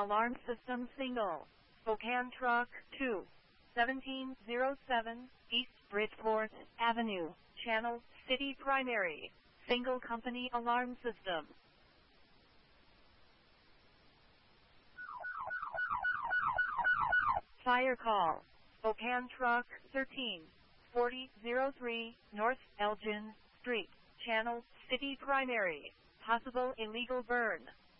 Alarm system single. Spokane Truck 2. 1707 East Bridgeport Avenue. Channel City Primary. Single company alarm system. Fire call. Spokane Truck 13. 4003 North Elgin Street. Channel City Primary. Possible illegal burn.